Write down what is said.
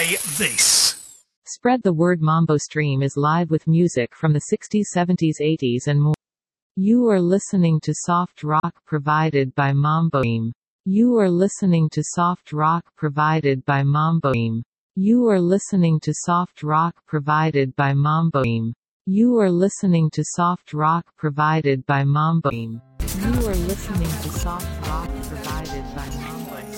Play this. Spread the word. Mambo Stream is live with music from the 60s, 70s, 80s and more. You are listening to soft rock provided by Mambo Stream. You are listening to soft rock provided by Mambo Stream. You are listening to soft rock provided by Mambo Stream. You are listening to soft rock provided by Mambo Stream. You are listening to soft rock provided by Mambo Stream.